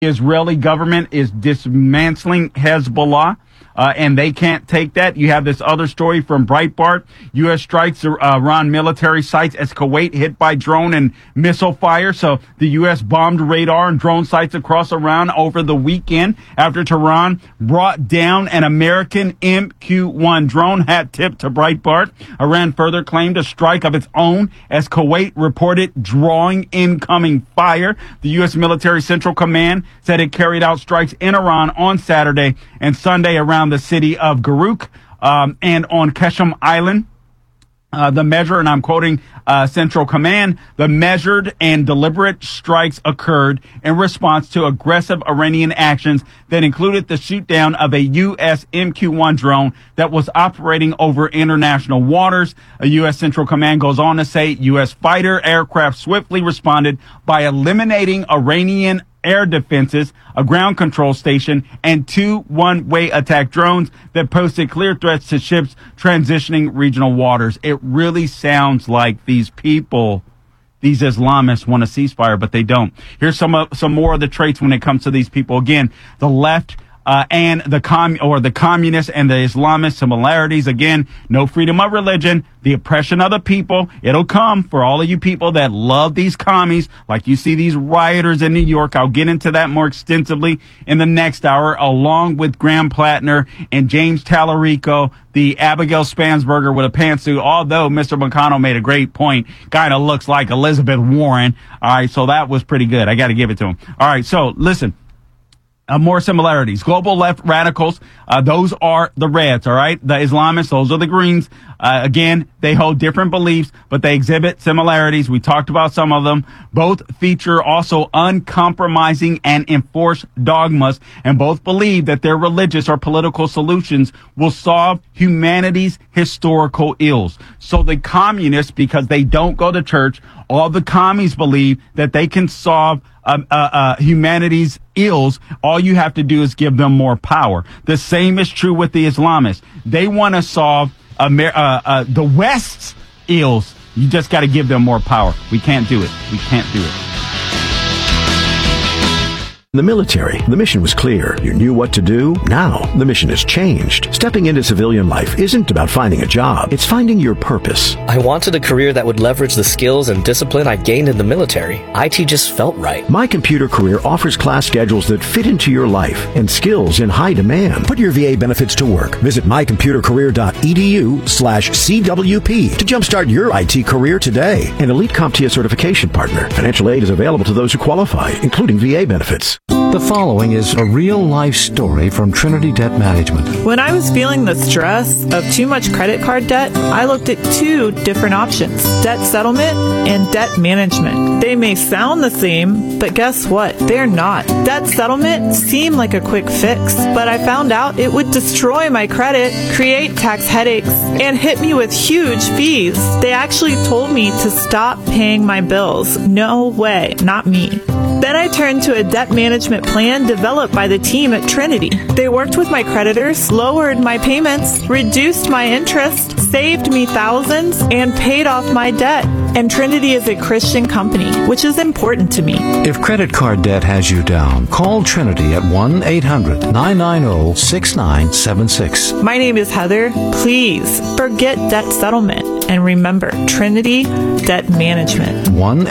Israeli government is dismantling Hezbollah, and they can't take that. You have this other story from Breitbart. U.S. strikes Iran military sites as Kuwait hit by drone and missile fire. So the U.S. bombed radar and drone sites across Iran over the weekend after Tehran brought down an American MQ-1 drone, hat tip to Breitbart. Iran further claimed a strike of its own as Kuwait reported drawing incoming fire. The U.S. military Central Command said it carried out strikes in Iran on Saturday and Sunday around the city of Garuk and on Qeshm Island. The measure, and I'm quoting Central Command, the measured and deliberate strikes occurred in response to aggressive Iranian actions that included the shoot down of a U.S. MQ-1 drone that was operating over international waters. A U.S. Central Command goes on to say U.S. fighter aircraft swiftly responded by eliminating Iranian air defenses, a ground control station, and 2 one-way attack drones that posted clear threats to ships transitioning regional waters. It really sounds like these people, these Islamists, want a ceasefire, but they don't. Here's some more of the traits when it comes to these people. Again, the left and the communists and the Islamist similarities. Again, no freedom of religion, the oppression of the people. It'll come for all of you people that love these commies, like you see these rioters in New York. I'll get into that more extensively in the next hour, along with Graham Plattner and James Tallarico, the Abigail Spansberger with a pantsuit. Although Mr. McConnell made a great point, kind of looks like Elizabeth Warren. All right, so that was pretty good. I got to give it to him. All right, so listen. More similarities. Global left radicals, those are the reds, all right? The Islamists, those are the greens. Again, they hold different beliefs, but they exhibit similarities. We talked about some of them. Both feature also uncompromising and enforced dogmas, and both believe that their religious or political solutions will solve humanity's historical ills. So the communists, because they don't go to church, all the commies believe that they can solve humanity's ills. All you have to do is give them more power. The same is true with the Islamists. They want to solve the West's ills. You just got to give them more power. We can't do it. We can't do it. In the military, the mission was clear. You knew what to do. Now, the mission has changed. Stepping into civilian life isn't about finding a job. It's finding your purpose. I wanted a career that would leverage the skills and discipline I gained in the military. IT just felt right. My Computer Career offers class schedules that fit into your life and skills in high demand. Put your VA benefits to work. Visit mycomputercareer.edu/CWP to jumpstart your IT career today. An elite CompTIA certification partner. Financial aid is available to those who qualify, including VA benefits. The following is a real-life story from Trinity Debt Management. When I was feeling the stress of too much credit card debt, I looked at 2 different options: debt settlement and debt management. They may sound the same, but guess what? They're not. Debt settlement seemed like a quick fix, but I found out it would destroy my credit, create tax headaches, and hit me with huge fees. They actually told me to stop paying my bills. No way, not me. Then I turned to a debt management plan developed by the team at Trinity. They worked with my creditors, lowered my payments, reduced my interest, saved me thousands, and paid off my debt. And Trinity is a Christian company, which is important to me. If credit card debt has you down, call Trinity at 1-800-990-6976. My name is Heather. Please forget debt settlement. And remember, Trinity Debt Management.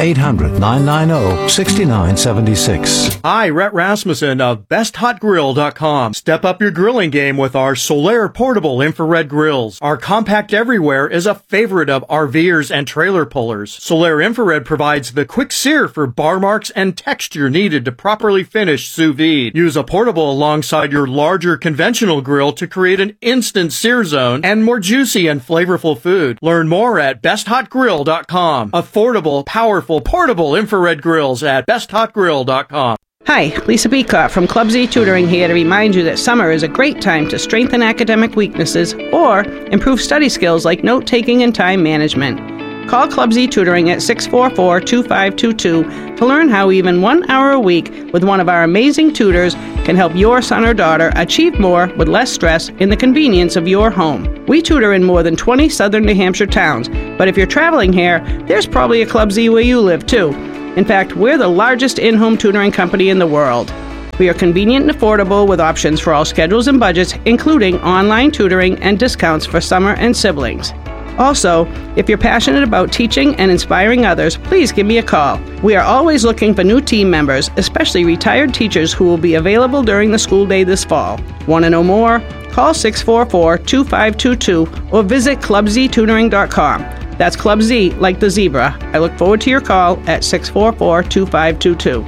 1-800-990-6976. Hi, Rhett Rasmussen of BestHotGrill.com. Step up your grilling game with our Solaire portable infrared grills. Our compact everywhere is a favorite of RVers and trailer pullers. Solaire Infrared provides the quick sear for bar marks and texture needed to properly finish sous vide. Use a portable alongside your larger conventional grill to create an instant sear zone and more juicy and flavorful food. Learn more at BestHotGrill.com. Affordable, powerful, portable infrared grills at BestHotGrill.com. Hi, Lisa Beacott from Club Z Tutoring here to remind you that summer is a great time to strengthen academic weaknesses or improve study skills like note-taking and time management. Call Club Z Tutoring at 644-2522 to learn how even 1 hour a week with one of our amazing tutors can help your son or daughter achieve more with less stress in the convenience of your home. We tutor in more than 20 southern New Hampshire towns, but if you're traveling here, there's probably a Club Z where you live too. In fact, we're the largest in-home tutoring company in the world. We are convenient and affordable with options for all schedules and budgets, including online tutoring and discounts for summer and siblings. Also, if you're passionate about teaching and inspiring others, please give me a call. We are always looking for new team members, especially retired teachers who will be available during the school day this fall. Want to know more? Call 644-2522 or visit clubztutoring.com. That's Club Z, like the zebra. I look forward to your call at 644-2522.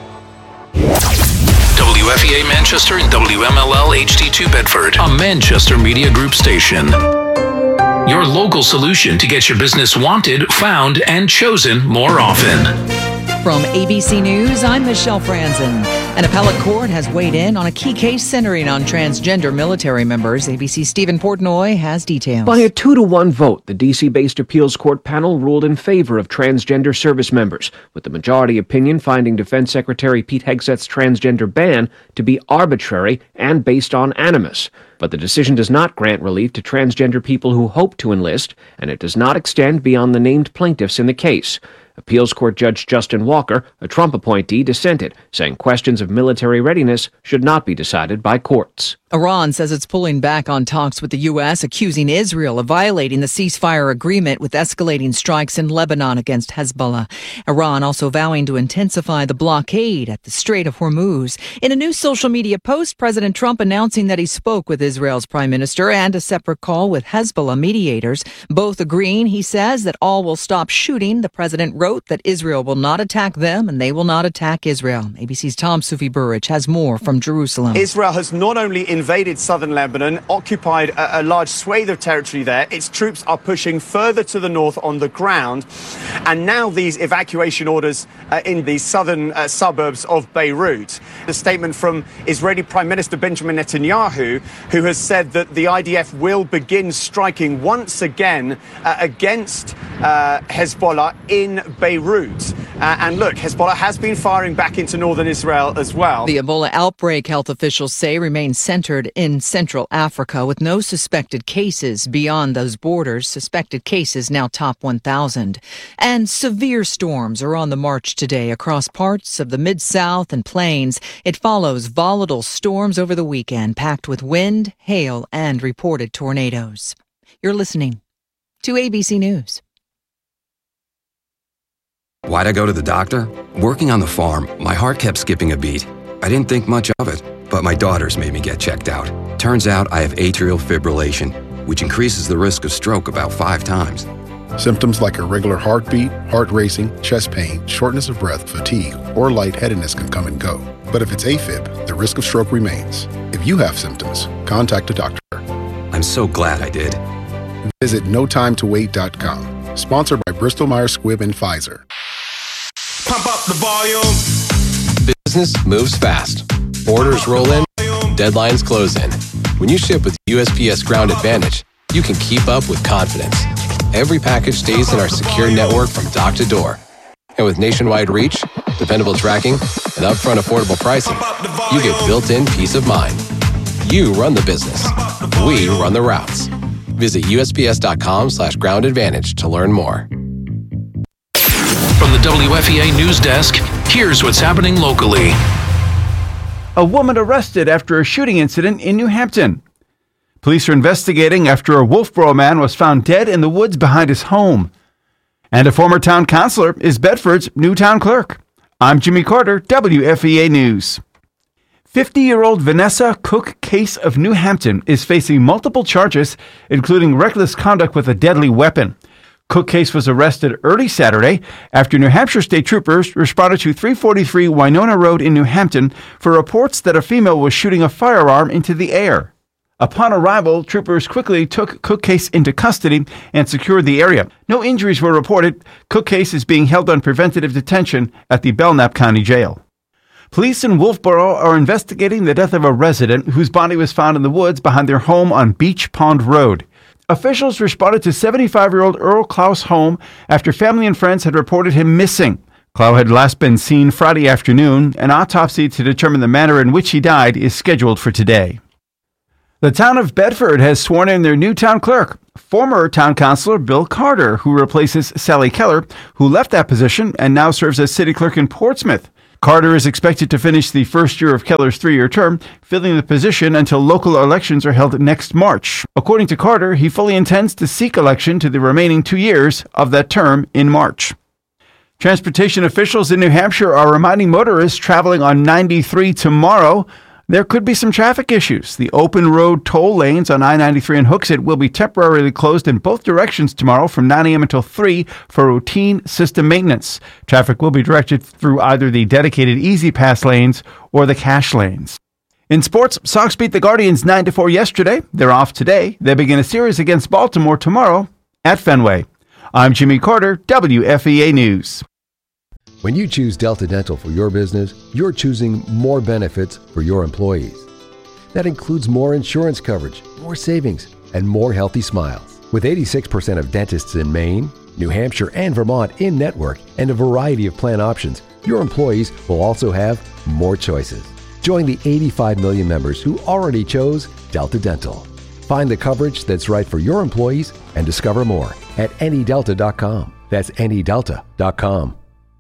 WFEA Manchester and WMLL HD2 Bedford, a Manchester Media Group station. Your local solution to get your business wanted, found, and chosen more often. From ABC News, I'm Michelle Franzen. An appellate court has weighed in on a key case centering on transgender military members. ABC's Stephen Portnoy has details. By a 2-1 vote, the D.C.-based appeals court panel ruled in favor of transgender service members, with the majority opinion finding Defense Secretary Pete Hegseth's transgender ban to be arbitrary and based on animus. But the decision does not grant relief to transgender people who hope to enlist, and it does not extend beyond the named plaintiffs in the case. Appeals Court Judge Justin Walker, a Trump appointee, dissented, saying questions of military readiness should not be decided by courts. Iran says it's pulling back on talks with the U.S., accusing Israel of violating the ceasefire agreement with escalating strikes in Lebanon against Hezbollah. Iran also vowing to intensify the blockade at the Strait of Hormuz. In a new social media post, President Trump announcing that he spoke with Israel's prime minister and a separate call with Hezbollah mediators. Both agreeing, he says, that all will stop shooting. The president wrote that Israel will not attack them and they will not attack Israel. ABC's Tom Sufi Burrich has more from Jerusalem. Israel has not only invaded southern Lebanon, occupied a large swathe of territory there. Its troops are pushing further to the north on the ground. And now these evacuation orders in the southern suburbs of Beirut. The statement from Israeli Prime Minister Benjamin Netanyahu, who has said that the IDF will begin striking once again against Hezbollah in Beirut. And look, Hezbollah has been firing back into northern Israel as well. The Ebola outbreak, health officials say, remains centered in Central Africa with no suspected cases beyond those borders. Suspected cases now top 1,000. And severe storms are on the march today across parts of the Mid-South and Plains. It follows volatile storms over the weekend, packed with wind, hail, and reported tornadoes. You're listening to ABC News. Why'd I go to the doctor? Working on the farm, my heart kept skipping a beat. I didn't think much of it, but my daughters made me get checked out. Turns out I have atrial fibrillation, which increases the risk of stroke about 5 times. Symptoms like irregular heartbeat, heart racing, chest pain, shortness of breath, fatigue, or lightheadedness can come and go. But if it's AFib, the risk of stroke remains. If you have symptoms, contact a doctor. I'm so glad I did. Visit notimetowait.com. Sponsored by Bristol-Myers Squibb and Pfizer. Pump up the volume. Business moves fast. Orders roll in, deadlines close in. When you ship with USPS Ground Advantage, you can keep up with confidence. Every package stays in our secure network from dock to door. And with nationwide reach, dependable tracking, and upfront affordable pricing, you get built-in peace of mind. You run the business. We run the routes. Visit USPS.com/Ground Advantage to learn more. From the WFEA News Desk, here's what's happening locally. A woman arrested after a shooting incident in New Hampton. Police are investigating after a Wolfboro man was found dead in the woods behind his home. And a former town councilor is Bedford's new town clerk. I'm Jimmy Carter, WFEA News. 50-year-old Vanessa Cook Case of New Hampton is facing multiple charges, including reckless conduct with a deadly weapon. Cook Case was arrested early Saturday after New Hampshire state troopers responded to 343 Winona Road in New Hampton for reports that a female was shooting a firearm into the air. Upon arrival, troopers quickly took Cook Case into custody and secured the area. No injuries were reported. Cook Case is being held on preventative detention at the Belknap County Jail. Police in Wolfboro are investigating the death of a resident whose body was found in the woods behind their home on Beach Pond Road. Officials responded to 75-year-old Earl Klau's home after family and friends had reported him missing. Clow had last been seen Friday afternoon. An autopsy to determine the manner in which he died is scheduled for today. The town of Bedford has sworn in their new town clerk, former town councilor Bill Carter, who replaces Sally Keller, who left that position and now serves as city clerk in Portsmouth. Carter is expected to finish the first year of Keller's 3-year term, filling the position until local elections are held next March. According to Carter, he fully intends to seek election to the remaining 2 years of that term in March. Transportation officials in New Hampshire are reminding motorists traveling on 93 tomorrow there could be some traffic issues. The open road toll lanes on I-93 and Hooksett will be temporarily closed in both directions tomorrow from 9 a.m. until 3 for routine system maintenance. Traffic will be directed through either the dedicated Easy Pass lanes or the cash lanes. In sports, Sox beat the Guardians 9-4 yesterday. They're off today. They begin a series against Baltimore tomorrow at Fenway. I'm Jimmy Carter, WFEA News. When you choose Delta Dental for your business, you're choosing more benefits for your employees. That includes more insurance coverage, more savings, and more healthy smiles. With 86% of dentists in Maine, New Hampshire, and Vermont in network and a variety of plan options, your employees will also have more choices. Join the 85 million members who already chose Delta Dental. Find the coverage that's right for your employees and discover more at anydelta.com. That's anydelta.com.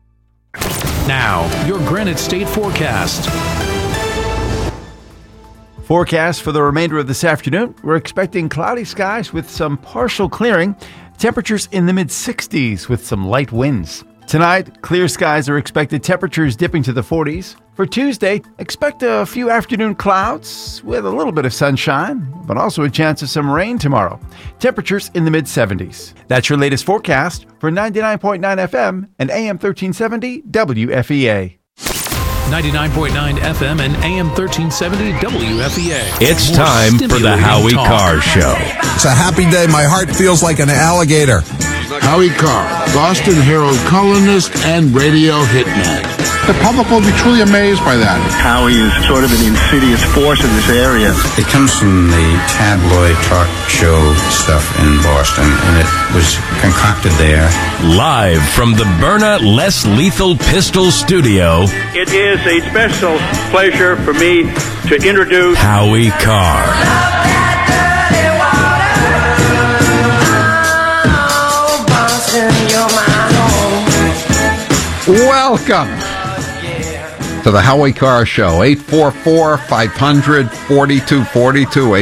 Now, your Granite State forecast. Forecast for the remainder of this afternoon. We're expecting cloudy skies with some partial clearing. Temperatures in the mid-60s with some light winds. Tonight, clear skies are expected, temperatures dipping to the 40s. For Tuesday, expect a few afternoon clouds with a little bit of sunshine, but also a chance of some rain tomorrow. Temperatures in the mid-70s. That's your latest forecast for 99.9 FM and AM 1370 WFEA. 99.9 FM and AM 1370 WFEA. It's More time for the Howie talk. Carr Show. It's a happy day. My heart feels like an alligator. Howie Carr, Boston Herald columnist and radio hitman. The public will be truly amazed by that. Howie is sort of an insidious force in this area. It comes from the tabloid talk show stuff in Boston, and it was concocted there. Live from the Byrna Less Lethal Pistol Studio, it is a special pleasure for me to introduce Howie Carr. Welcome to the Howie Carr Show. 844-500-4242.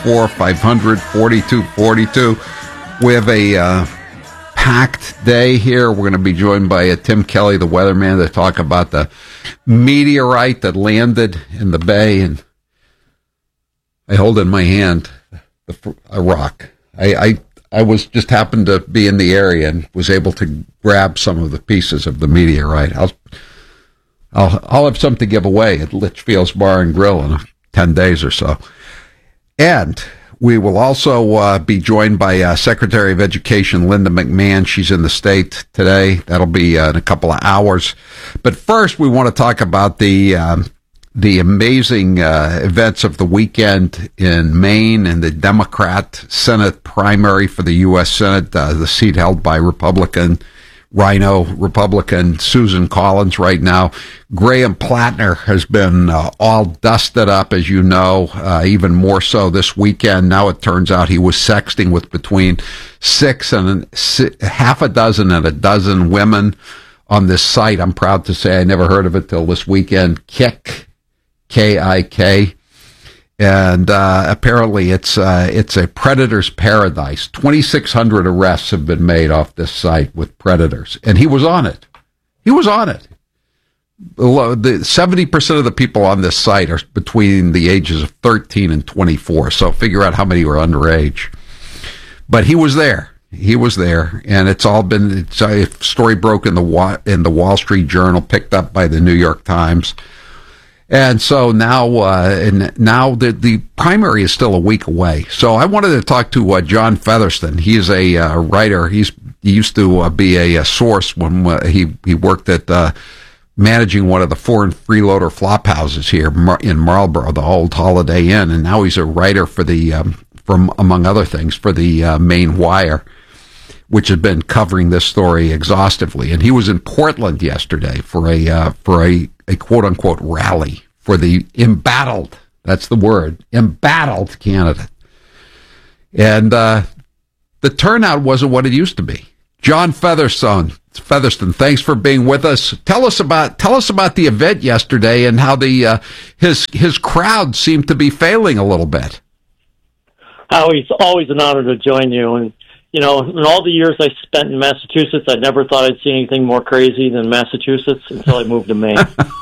844-500-4242. We have a packed day here. We're going to be joined by Tim Kelly, the weatherman, to talk about the meteorite that landed in the bay. And I hold in my hand a rock. I was just happened to be in the area and was able to grab some of the pieces of the meteorite. I'll have something to give away at Litchfield's Bar and Grill in 10 days or so. And we will also be joined by Secretary of Education Linda McMahon. She's in the state today. That'll be in a couple of hours. But first, we want to talk about the amazing events of the weekend in Maine and the Democrat Senate primary for the U.S. Senate, the seat held by Republican Susan Collins right now. Graham Plattner has been all dusted up, as you know, even more so this weekend. Now it turns out he was sexting with between half a dozen and a dozen women on this site. I'm proud to say I never heard of it till this weekend. Kik. K-I-K, and apparently it's a predator's paradise. 2,600 arrests have been made off this site with predators, and he was on it. The 70% of the people on this site are between the ages of 13 and 24, so figure out how many were underage. But he was there. And it's a story broke in the Wall Street Journal, picked up by the New York Times. And so now the primary is still a week away. So I wanted to talk to John Featherston. He is a writer. He used to be a source when he worked at managing one of the foreign freeloader flop houses here in Marlborough, the old Holiday Inn. And now he's a writer for among other things, for the Maine Wire, which has been covering this story exhaustively. And he was in Portland yesterday for a quote-unquote rally for the embattled, that's the word, embattled candidate. And the turnout wasn't what it used to be. John Featherston, thanks for being with us. Tell us about the event yesterday and how his crowd seemed to be failing a little bit. Howie, it's always an honor to join you. And, in all the years I spent in Massachusetts, I never thought I'd see anything more crazy than Massachusetts until I moved to Maine.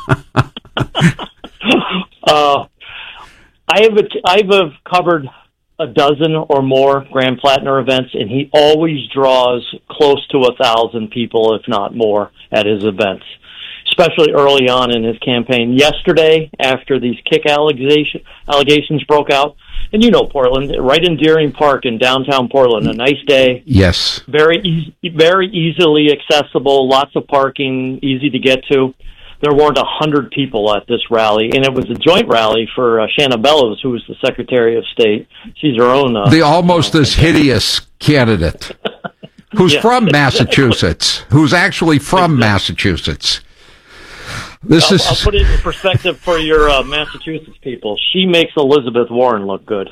I've covered a dozen or more Graham Plattner events, and he always draws close to 1,000 people, if not more, at his events, especially early on in his campaign. Yesterday, after these kick allegations broke out, and Portland, right in Deering Park in downtown Portland, a nice day. Yes. Very easily accessible, lots of parking, easy to get to. There weren't 100 people at this rally, and it was a joint rally for Shanna Bellows, who was the Secretary of State. She's her own... the almost as hideous candidate, who's from Massachusetts, who's actually from Massachusetts. I'll put it in perspective for your Massachusetts people. She makes Elizabeth Warren look good.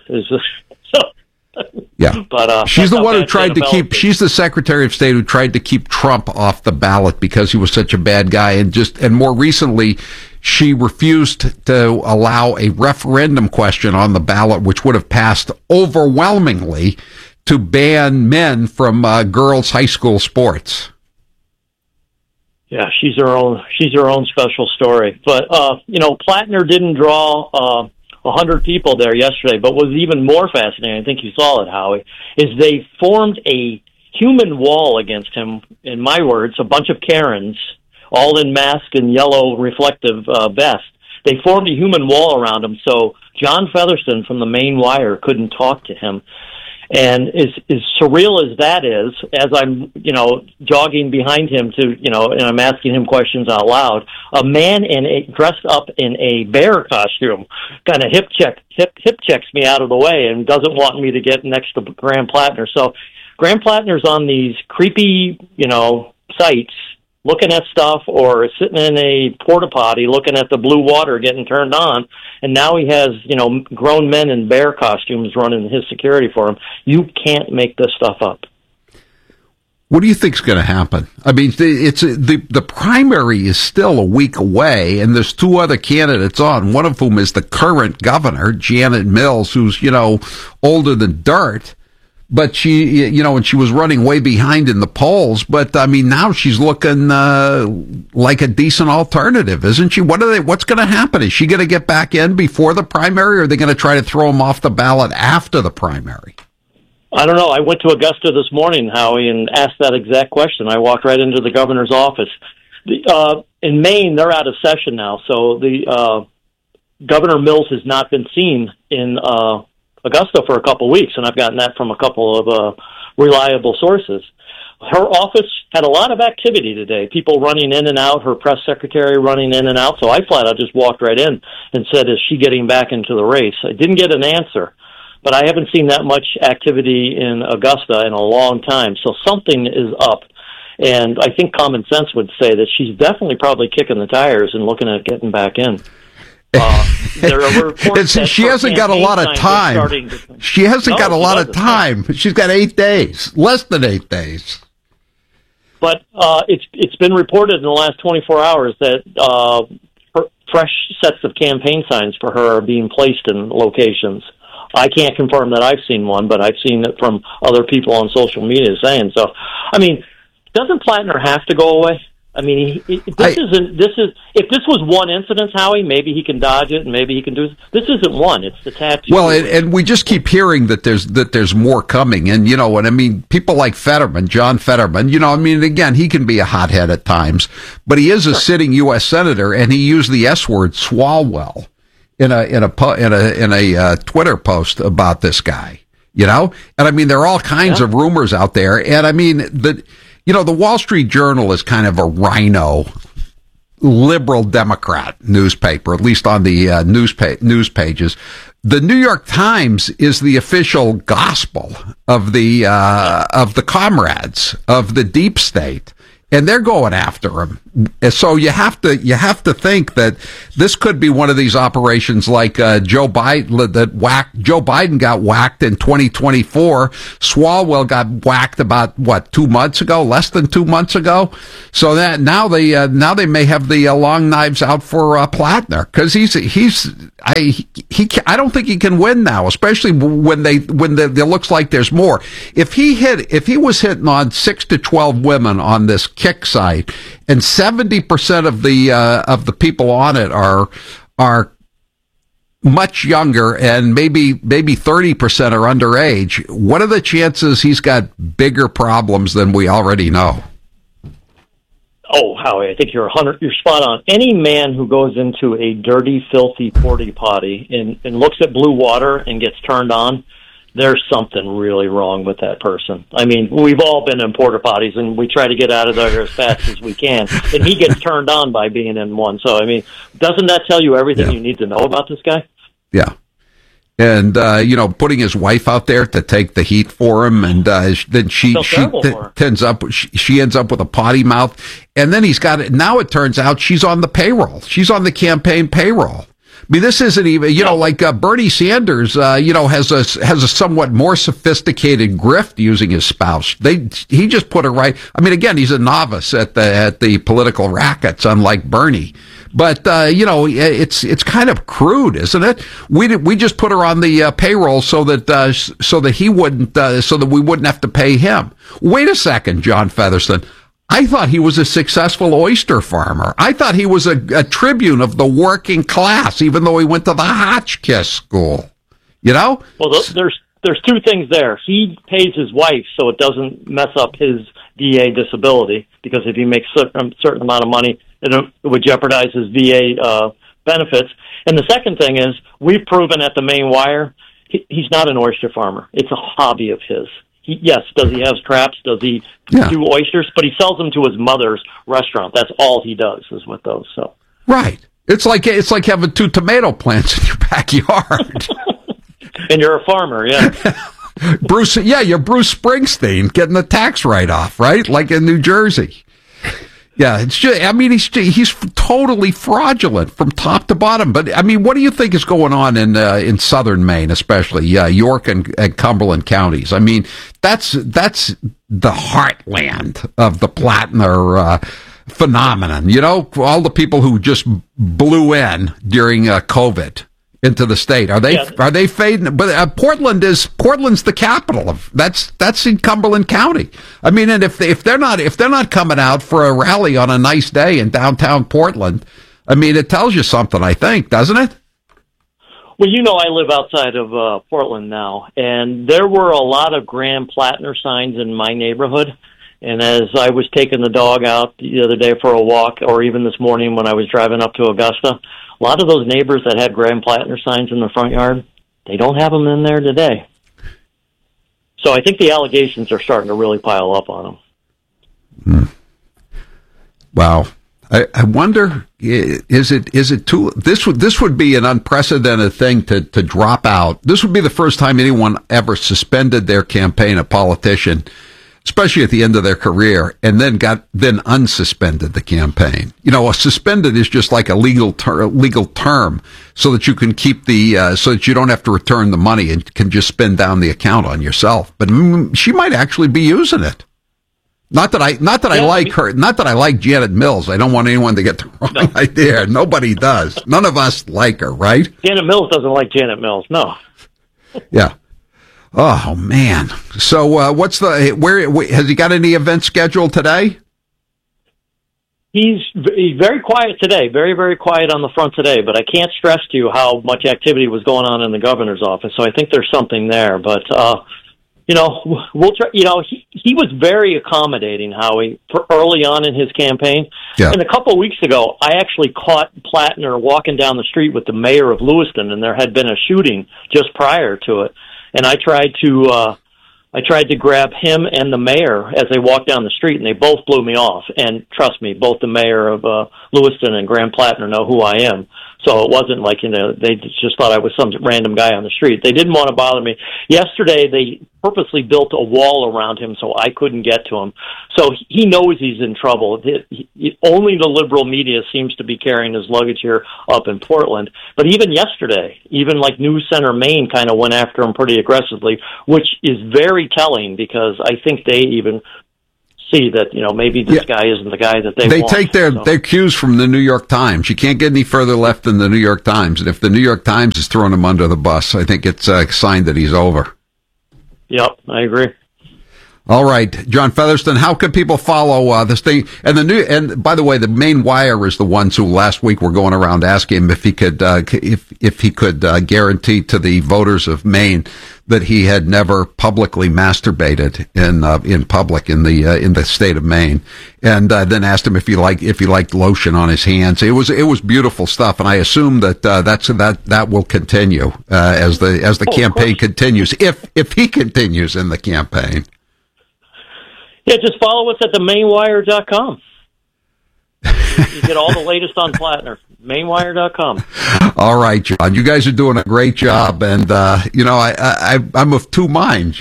Yeah, but she's the one who tried to keep. She's the Secretary of State who tried to keep Trump off the ballot because he was such a bad guy, and more recently, she refused to allow a referendum question on the ballot, which would have passed overwhelmingly to ban men from girls' high school sports. Yeah, she's her own special story. But Plattner didn't draw 100 people there yesterday, but what was even more fascinating, I think you saw it, Howie, is they formed a human wall against him. In my words, a bunch of Karens, all in mask and yellow reflective vests. They formed a human wall around him, so John Featherston from the Maine Wire couldn't talk to him. And as surreal as that is, as I'm, jogging behind him and I'm asking him questions out loud, a man dressed up in a bear costume kind of hip checks me out of the way and doesn't want me to get next to Graham Plattner. So Graham Plattner's on these creepy, sites looking at stuff or sitting in a porta potty looking at the blue water getting turned on, and now he has, grown men in bear costumes running his security for him. You can't make this stuff up. What do you think's going to happen? I mean, the primary is still a week away, and there's two other candidates on, one of whom is the current governor, Janet Mills, who's, older than dirt. But she, and she was running way behind in the polls. But I mean, now she's looking like a decent alternative, isn't she? What's going to happen? Is she going to get back in before the primary, or are they going to try to throw him off the ballot after the primary? I don't know. I went to Augusta this morning, Howie, and asked that exact question. I walked right into the governor's office. In Maine, they're out of session now, so the Governor Mills has not been seen in Augusta for a couple of weeks, and I've gotten that from a couple of reliable sources. Her office had a lot of activity today, people running in and out, her press secretary running in and out, so I flat out just walked right in and said, is she getting back into the race? I didn't get an answer, but I haven't seen that much activity in Augusta in a long time, so something is up. And I think common sense would say that she's definitely probably kicking the tires and looking at getting back in. She hasn't got a lot of time. She hasn't got a lot of time. She's got 8 days, less than 8 days. But it's been reported in the last 24 hours that fresh sets of campaign signs for her are being placed in locations. I can't confirm that I've seen one, but I've seen it from other people on social media saying so. I mean, doesn't Plattner have to go away? I mean, if this was one incident, Howie, maybe he can dodge it, and maybe he can do. This isn't one; it's the tattoo. Well, and we just keep hearing that there's more coming, and what I mean. People like Fetterman, John Fetterman. I mean, again, he can be a hothead at times, but he is a sitting U.S. senator, and he used the S word, Swalwell, in a Twitter post about this guy. And I mean, there are all kinds of rumors out there, and I mean the Wall Street Journal is kind of a rhino liberal Democrat newspaper, at least on the news pages. The New York Times is the official gospel of the comrades of the deep state. and they're going after him. So you have to think that this could be one of these operations like Joe Biden got whacked in 2024. Swalwell got whacked about 2 months ago, less than 2 months ago. So that now they may have the long knives out for Plattner, because I don't think he can win now, especially when it looks like there's more. If he was hitting on 6 to 12 women on this kick site, and 70% of the people on it are much younger, and maybe 30% are underage, what are the chances he's got bigger problems than we already know? Oh, Howie, I think you're spot on. Any man who goes into a dirty, filthy porta potty and looks at blue water and gets turned on, there's something really wrong with that person. I mean, we've all been in porta potties, and we try to get out of there as fast as we can. And he gets turned on by being in one. So, I mean, doesn't that tell you everything you need to know about this guy? Yeah. And, putting his wife out there to take the heat for him. And then she ends up with a potty mouth. And then he's got it. Now it turns out she's on the payroll. She's on the campaign payroll. I mean, this isn't even, like Bernie Sanders, has a somewhat more sophisticated grift using his spouse. He just put her right. I mean, again, he's a novice at the political rackets, unlike Bernie. But it's kind of crude, isn't it? We just put her on the payroll so that he wouldn't, so that we wouldn't have to pay him. Wait a second, John Featherston. I thought he was a successful oyster farmer. I thought he was a tribune of the working class, even though he went to the Hotchkiss school. Well, there's two things there. He pays his wife so it doesn't mess up his VA disability, because if he makes a certain amount of money, it would jeopardize his VA benefits. And the second thing is, we've proven at the main wire, he's not an oyster farmer. It's a hobby of his. Does he have traps? Does he do oysters? But he sells them to his mother's restaurant. That's all he does is with those. So right, it's like having 2 tomato plants in your backyard. And you're a farmer, yeah. You're Bruce Springsteen getting the tax write-off, right? Like in New Jersey. Yeah, it's just, I mean, he's totally fraudulent from top to bottom. But I mean, what do you think is going on in southern Maine, especially York and Cumberland counties? I mean, that's the heartland of the Plattner phenomenon. All the people who just blew in during COVID into the state, are they fading? But Portland's the capital of that's in Cumberland County. I mean, and if they're not coming out for a rally on a nice day in downtown Portland, I mean, it tells you something, I think, doesn't it? Well, I live outside of Portland now, and there were a lot of Graham Plattner signs in my neighborhood. And as I was taking the dog out the other day for a walk, or even this morning when I was driving up to Augusta, a lot of those neighbors that had Graham Plattner signs in their front yard, they don't have them in there today. So I think the allegations are starting to really pile up on them. Wow. I wonder, is it too, this would be an unprecedented thing to drop out. This would be the first time anyone ever suspended their campaign, a politician, especially at the end of their career, and then unsuspended the campaign. A suspended is just like a legal term, so that you can keep so that you don't have to return the money and can just spend down the account on yourself. But she might actually be using it. Not that I like her. Not that I like Janet Mills. I don't want anyone to get the wrong idea. Nobody does. None of us like her, right? Janet Mills doesn't like Janet Mills. No. Yeah. Oh man! So what's where has he got any events scheduled today? He's very quiet today, very, very quiet on the front today. But I can't stress to you how much activity was going on in the governor's office. So I think there's something there. But we'll try. He was very accommodating, Howie, for early on in his campaign. Yeah. And a couple of weeks ago, I actually caught Plattner walking down the street with the mayor of Lewiston, and there had been a shooting just prior to it. And I tried to grab him and the mayor as they walked down the street, and they both blew me off. And trust me, both the mayor of Lewiston and Graham Plattner know who I am. So it wasn't like, they just thought I was some random guy on the street. They didn't want to bother me. Yesterday, they purposely built a wall around him so I couldn't get to him. So he knows he's in trouble. Only the liberal media seems to be carrying his luggage here up in Portland. But even yesterday, even like News Center Maine kind of went after him pretty aggressively, which is very telling because I think they even see that, maybe this guy isn't the guy that they want. Take their cues from the New York Times. You can't get any further left than the New York Times. And if the New York Times is throwing him under the bus, I think it's a sign that he's over. Yep, I agree. All right, John Featherston, how can people follow this thing? And by the way, the Maine Wire is the ones who last week were going around asking him if he could guarantee to the voters of Maine that he had never publicly masturbated in public in the state of Maine, and then asked him if he liked lotion on his hands. It was beautiful stuff, and I assume that will continue as the campaign continues, if he continues in the campaign. Yeah, just follow us at the MaineWire.com. You get all the latest on Plattner. MaineWire.com. All right, John. You guys are doing a great job, and I'm of two minds.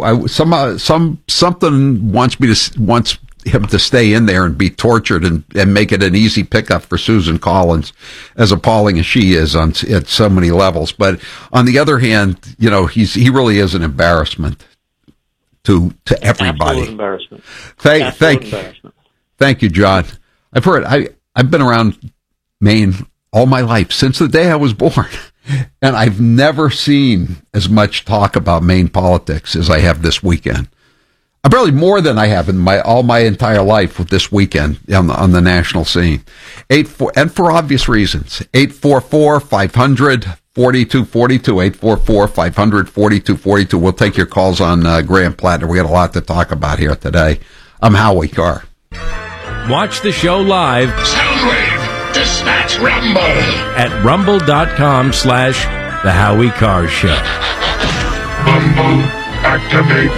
Something wants him to stay in there and be tortured and make it an easy pickup for Susan Collins, as appalling as she is at so many levels. But on the other hand, he really is an embarrassment to everybody. Absolute embarrassment. Thank you, John. I've been around Maine all my life, since the day I was born, and I've never seen as much talk about Maine politics as I have this weekend. Probably more than I have in all my entire life with this weekend on the national scene. And for obvious reasons. 844-500-4242, 844-500-4242. We'll take your calls on Graham Plattner. We got a lot to talk about here today. I'm Howie Carr. Watch the show live. Soundwave, dispatch Rumble. At rumble.com/The Howie Carr Show. Rumble, activate.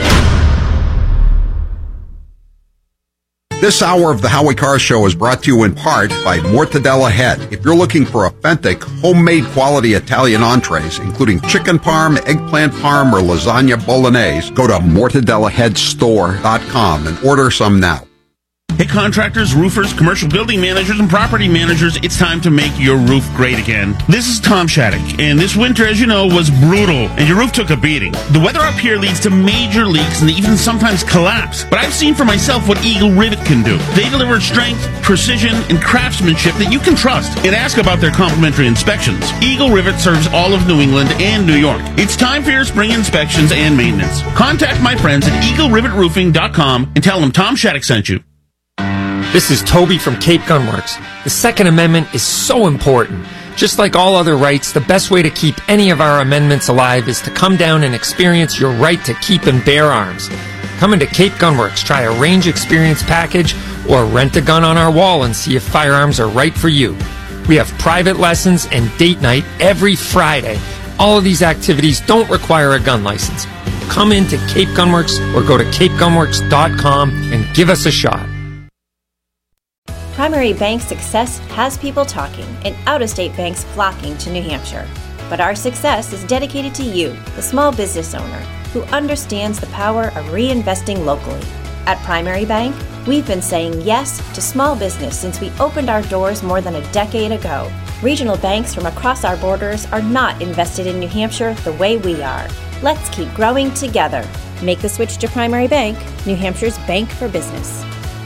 This hour of the Howie Carr Show is brought to you in part by Mortadella Head. If you're looking for authentic, homemade quality Italian entrees, including chicken parm, eggplant parm, or lasagna bolognese, go to mortadellaheadstore.com and order some now. Hey, contractors, roofers, commercial building managers, and property managers, it's time to make your roof great again. This is Tom Shattuck, and this winter, as you know, was brutal, and your roof took a beating. The weather up here leads to major leaks and even sometimes collapse, but I've seen for myself what Eagle Rivet can do. They deliver strength, precision, and craftsmanship that you can trust, and ask about their complimentary inspections. Eagle Rivet serves all of New England and New York. It's time for your spring inspections and maintenance. Contact my friends at EagleRivetRoofing.com and tell them Tom Shattuck sent you. This is Toby from Cape Gunworks. The Second Amendment is so important. Just like all other rights, the best way to keep any of our amendments alive is to come down and experience your right to keep and bear arms. Come into Cape Gunworks, try a range experience package, or rent a gun on our wall and see if firearms are right for you. We have private lessons and date night every Friday. All of these activities don't require a gun license. Come into Cape Gunworks or go to capegunworks.com and give us a shot. Primary Bank success has people talking and out-of-state banks flocking to New Hampshire. But our success is dedicated to you, the small business owner, who understands the power of reinvesting locally. At Primary Bank, we've been saying yes to small business since we opened our doors more than a decade ago. Regional banks from across our borders are not invested in New Hampshire the way we are. Let's keep growing together. Make the switch to Primary Bank, New Hampshire's bank for business.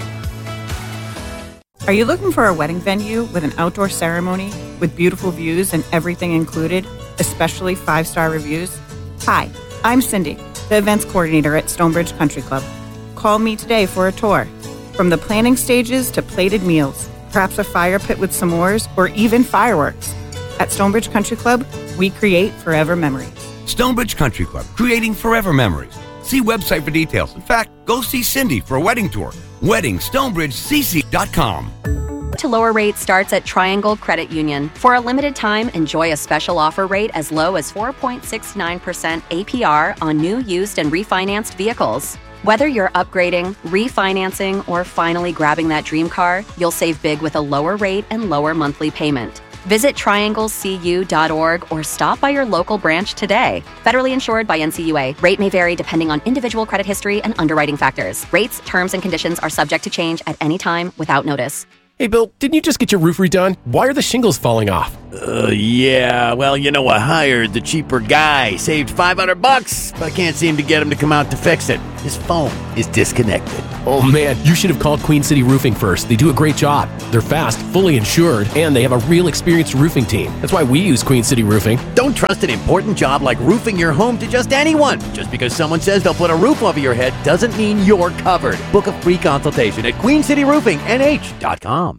Are you looking for a wedding venue with an outdoor ceremony with beautiful views and everything included, especially 5-star reviews? Hi, I'm Cindy, the events coordinator at Stonebridge Country Club. Call me today for a tour. From the planning stages to plated meals, perhaps a fire pit with s'mores, or even fireworks. At Stonebridge Country Club, we create forever memories. Stonebridge Country Club, creating forever memories. See website for details. In fact, go see Cindy for a wedding tour. WeddingStonebridgeCC.com. To lower rate starts at Triangle Credit Union. For a limited time, enjoy a special offer rate as low as 4.69% APR on new, used, and refinanced vehicles. Whether you're upgrading, refinancing, or finally grabbing that dream car, you'll save big with a lower rate and lower monthly payment. Visit trianglecu.org or stop by your local branch today. Federally insured by NCUA. Rate may vary depending on individual credit history and underwriting factors. Rates, terms, and conditions are subject to change at any time without notice. Hey, Bill, didn't you just get your roof redone? Why are the shingles falling off? Yeah. Well, I hired the cheaper guy. Saved $500, but I can't seem to get him to come out to fix it. His phone is disconnected. Oh, man, you should have called Queen City Roofing first. They do a great job. They're fast, fully insured, and they have a real experienced roofing team. That's why we use Queen City Roofing. Don't trust an important job like roofing your home to just anyone. Just because someone says they'll put a roof over your head doesn't mean you're covered. Book a free consultation at QueenCityRoofingNH.com.